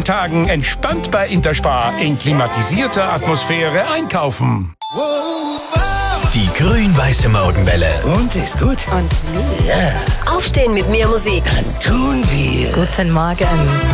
Tagen entspannt bei Interspar in klimatisierter Atmosphäre einkaufen. Die grün-weiße Morgenwelle. Und ist gut? Und Ja, Aufstehen mit mehr Musik. dann tun wir. Guten Morgen.